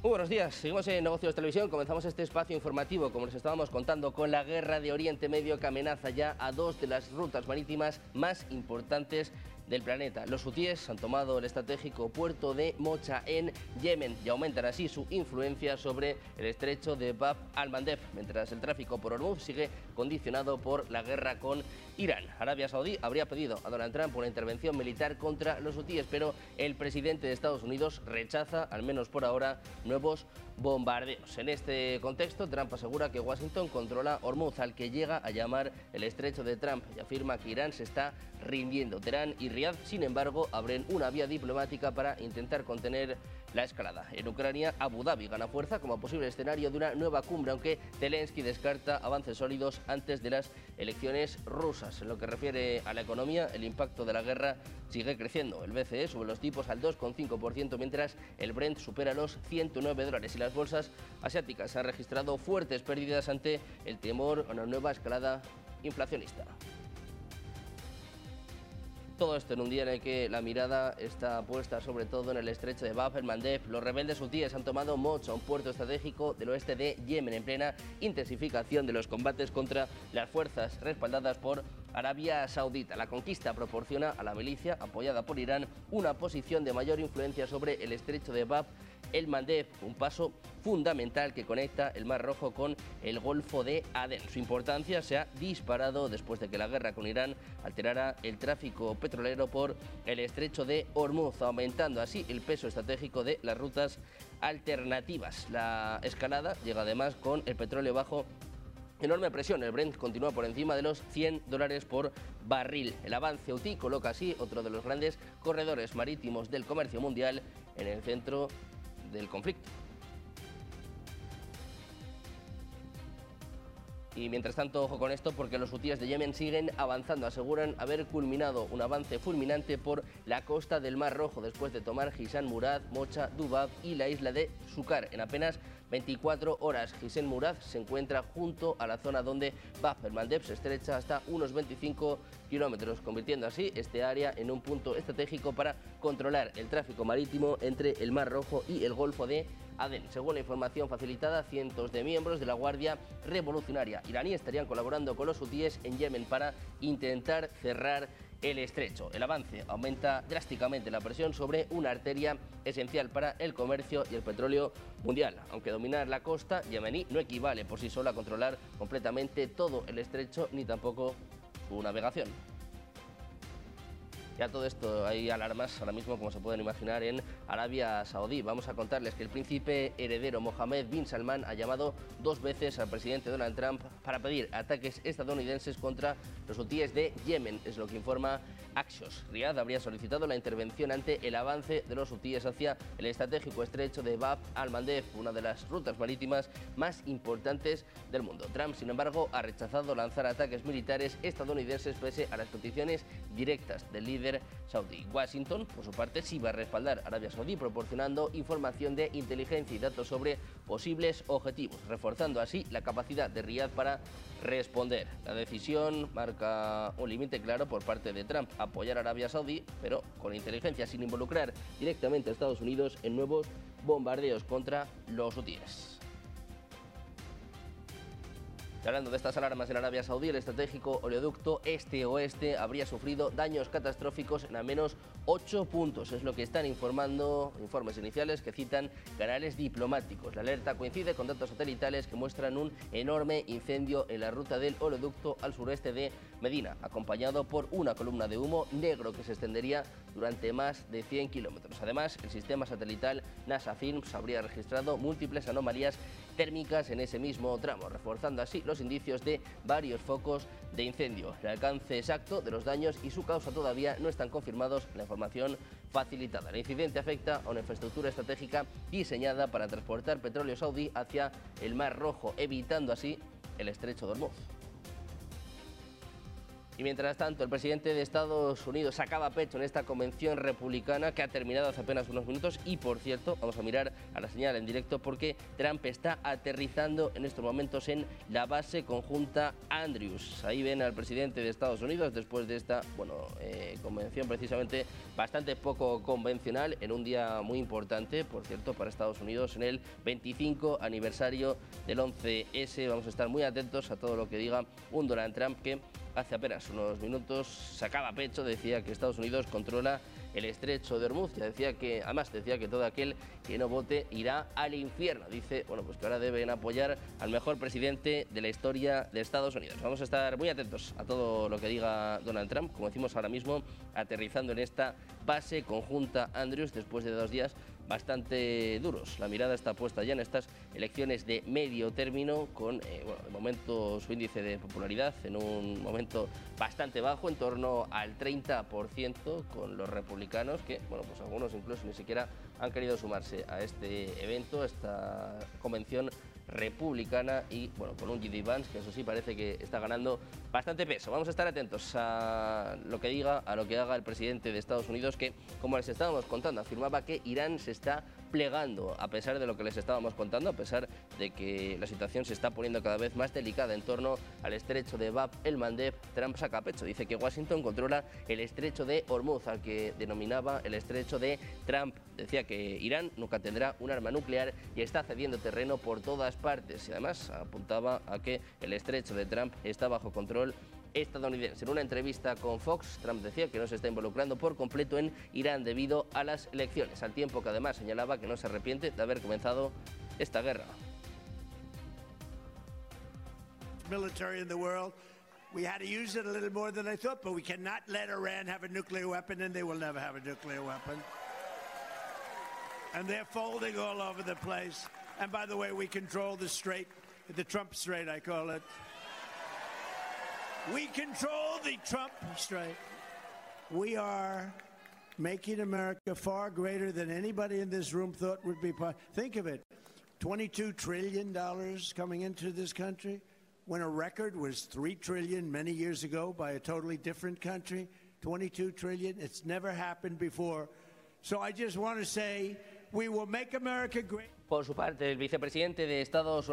Muy buenos días, seguimos en Negocios Televisión, comenzamos este espacio informativo, como les estábamos contando, con la guerra de Oriente Medio que amenaza ya a dos de las rutas marítimas más importantes del planeta. Los hutíes han tomado el estratégico puerto de Mocha en Yemen y aumentan así su influencia sobre el estrecho de Bab al-Mandeb, mientras el tráfico por Hormuz sigue condicionado por la guerra con Irán. Arabia Saudí habría pedido a Donald Trump una intervención militar contra los hutíes, pero el presidente de Estados Unidos rechaza, al menos por ahora, nuevos bombardeos. En este contexto, Trump asegura que Washington controla Hormuz, al que llega a llamar el estrecho de Trump, y afirma que Irán se está rindiendo. Teherán y Riad, sin embargo, abren una vía diplomática para intentar contener la escalada. En Ucrania, Abu Dhabi gana fuerza como posible escenario de una nueva cumbre, aunque Zelensky descarta avances sólidos antes de las elecciones rusas. En lo que refiere a la economía, el impacto de la guerra sigue creciendo. El BCE sube los tipos al 2,5%, mientras el Brent supera los $109 y las bolsas asiáticas han registrado fuertes pérdidas ante el temor a una nueva escalada inflacionista. Todo esto en un día en el que la mirada está puesta sobre todo en el estrecho de Bab el-Mandeb. Los rebeldes hutíes han tomado Mocha, un puerto estratégico del oeste de Yemen, en plena intensificación de los combates contra las fuerzas respaldadas por Arabia Saudita. La conquista proporciona a la milicia, apoyada por Irán, una posición de mayor influencia sobre el estrecho de Bab el-Mandeb, un paso fundamental que conecta el Mar Rojo con el Golfo de Adén. Su importancia se ha disparado después de que la guerra con Irán alterara el tráfico petrolero por el estrecho de Hormuz, aumentando así el peso estratégico de las rutas alternativas. La escalada llega además con el petróleo bajo enorme presión. El Brent continúa por encima de los $100 por barril. El avance hutí coloca así otro de los grandes corredores marítimos del comercio mundial en el centro del conflicto. Y mientras tanto, ojo con esto, porque los hutíes de Yemen siguen avanzando. Aseguran haber culminado un avance fulminante por la costa del Mar Rojo después de tomar Hishan Murad, Mocha, Dubab y la isla de Sukar. En apenas 24 horas, Hishan Murad se encuentra junto a la zona donde Bab el-Mandeb se estrecha hasta unos 25 kilómetros, convirtiendo así este área en un punto estratégico para controlar el tráfico marítimo entre el Mar Rojo y el Golfo de Adén. Según la información facilitada, cientos de miembros de la Guardia Revolucionaria iraní estarían colaborando con los hutíes en Yemen para intentar cerrar el estrecho. El avance aumenta drásticamente la presión sobre una arteria esencial para el comercio y el petróleo mundial, aunque dominar la costa yemení no equivale por sí sola a controlar completamente todo el estrecho ni tampoco su navegación. Ya todo esto, hay alarmas ahora mismo, como se pueden imaginar, en Arabia Saudí. Vamos a contarles que el príncipe heredero Mohammed bin Salman ha llamado 2 veces al presidente Donald Trump para pedir ataques estadounidenses contra los hutíes de Yemen, es lo que informa Axios. Riad habría solicitado la intervención ante el avance de los hutíes hacia el estratégico estrecho de Bab al-Mandeb, una de las rutas marítimas más importantes del mundo. Trump, sin embargo, ha rechazado lanzar ataques militares estadounidenses pese a las peticiones directas del líder saudí. Washington, por su parte, sí va a respaldar a Arabia Saudí proporcionando información de inteligencia y datos sobre posibles objetivos, reforzando así la capacidad de Riad para responder. La decisión marca un límite claro por parte de Trump, apoyar a Arabia Saudí, pero con inteligencia, sin involucrar directamente a Estados Unidos en nuevos bombardeos contra los hutíes. Y hablando de estas alarmas en Arabia Saudí, el estratégico oleoducto este-oeste habría sufrido daños catastróficos en al menos 8 puntos. Es lo que están informando informes iniciales que citan canales diplomáticos. La alerta coincide con datos satelitales que muestran un enorme incendio en la ruta del oleoducto al sureste de Medina, acompañado por una columna de humo negro que se extendería durante más de 100 kilómetros. Además, el sistema satelital NASA Films habría registrado múltiples anomalías térmicas en ese mismo tramo, reforzando así los indicios de varios focos de incendio. El alcance exacto de los daños y su causa todavía no están confirmados en la información facilitada. El incidente afecta a una infraestructura estratégica diseñada para transportar petróleo saudí hacia el Mar Rojo, evitando así el estrecho de Hormuz. Y mientras tanto, el presidente de Estados Unidos sacaba pecho en esta convención republicana que ha terminado hace apenas unos minutos. Y por cierto, vamos a mirar a la señal en directo porque Trump está aterrizando en estos momentos en la base conjunta Andrews. Ahí ven al presidente de Estados Unidos después de esta convención precisamente bastante poco convencional en un día muy importante, por cierto, para Estados Unidos, en el 25 aniversario del 11S. Vamos a estar muy atentos a todo lo que diga un Donald Trump que hace apenas unos minutos sacaba pecho, decía que Estados Unidos controla el estrecho de Hormuz. Además decía que todo aquel que no vote irá al infierno. Dice, bueno, pues que ahora deben apoyar al mejor presidente de la historia de Estados Unidos. Vamos a estar muy atentos a todo lo que diga Donald Trump, como decimos ahora mismo, aterrizando en esta base conjunta Andrews después de 2 días bastante duros. La mirada está puesta ya en estas elecciones de medio término con, de momento, su índice de popularidad en un momento bastante bajo, en torno al 30%, con los republicanos que, bueno, pues algunos incluso ni siquiera han querido sumarse a este evento, esta convención republicana, y bueno, con un J.D. Vance que eso sí parece que está ganando bastante peso. Vamos a estar atentos a lo que diga, a lo que haga el presidente de Estados Unidos, que, como les estábamos contando, afirmaba que Irán se está plegando, a pesar de lo que les estábamos contando, a pesar de que la situación se está poniendo cada vez más delicada en torno al estrecho de Bab el-Mandeb. Trump saca pecho, dice que Washington controla el estrecho de Hormuz, al que denominaba el estrecho de Trump. Decía que Irán nunca tendrá un arma nuclear y está cediendo terreno por todas partes, y además apuntaba a que el estrecho de Trump está bajo control estadounidense. En una entrevista con Fox, Trump decía que no se está involucrando por completo en Irán debido a las elecciones, al tiempo que además señalaba que no se arrepiente de haber comenzado esta guerra. Military in the world. We had to use it a little more than I thought, but we cannot let Iran have a nuclear weapon, and they will never have a nuclear weapon. And they're folding all over the place. And by the way, we control the strait, the Trump Strait, I call it. We control the Trump Strait. We are making America far greater than anybody in this room thought would be possible. Think of it, $22 trillion coming into this country, when a record was $3 trillion many years ago by a totally different country. 22 trillion, it's never happened before. So I just want to say, we will make America great. Por su parte, el vicepresidente de Estados Unidos